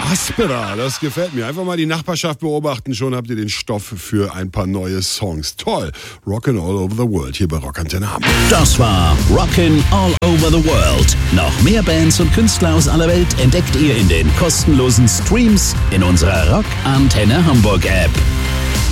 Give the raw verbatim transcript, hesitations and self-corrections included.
Aspera, das gefällt mir. Einfach mal die Nachbarschaft beobachten, schon habt ihr den Stoff für ein paar neue Songs. Toll. Rockin' All Over the World hier bei Rockantenne Hamburg. Das war Rockin' All Over the World. Noch mehr Bands und Künstler aus aller Welt entdeckt ihr in den kostenlosen Streams in unserer Rockantenne Hamburg App.